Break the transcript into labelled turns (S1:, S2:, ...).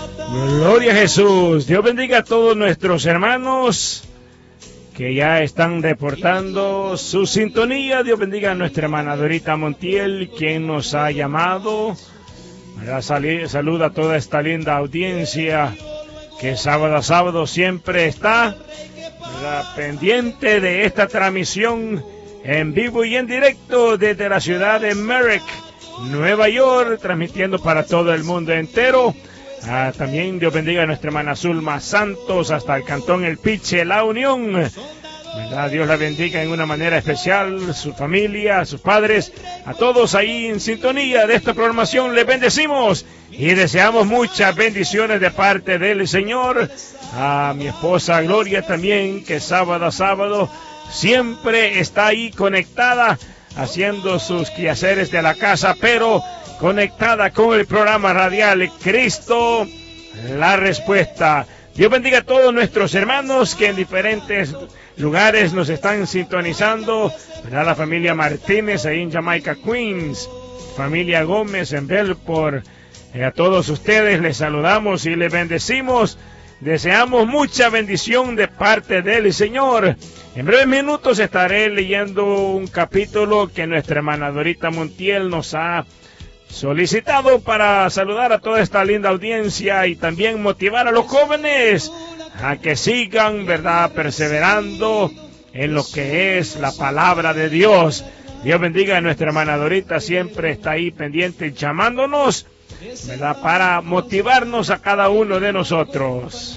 S1: Gloria a Jesús. Dios bendiga a todos nuestros hermanos que ya están reportando su sintonía. Dios bendiga a nuestra hermana Dorita Montiel, quien nos ha llamado. Saluda a toda esta linda audiencia que sábado a sábado siempre está pendiente de esta transmisión en vivo y en directo desde la ciudad de Merrick, Nueva York, transmitiendo para todo el mundo entero. También Dios bendiga a nuestra hermana Zulma Santos hasta el cantón El Piche, La Unión. ¿Verdad? Dios la bendiga en una manera especial, su familia, sus padres, a todos ahí en sintonía de esta programación. Les bendecimos y deseamos muchas bendiciones de parte del Señor. A mi esposa Gloria también, que sábado a sábado siempre está ahí conectada, haciendo sus quehaceres de la casa, pero conectada con el programa radial Cristo, la Respuesta. Dios bendiga a todos nuestros hermanos que en diferentes lugares nos están sintonizando. ¿Verdad? La familia Martínez ahí en Jamaica, Queens. Familia Gómez en Belport. A todos ustedes les saludamos y les bendecimos. Deseamos mucha bendición de parte del Señor. En breves minutos estaré leyendo un capítulo que nuestra hermana Dorita Montiel nos ha solicitado para saludar a toda esta linda audiencia y también motivar a los jóvenes a que sigan, ¿verdad?, perseverando en lo que es la palabra de Dios. Dios bendiga a nuestra hermana Dorita, siempre está ahí pendiente llamándonos, ¿verdad?, para motivarnos a cada uno de nosotros.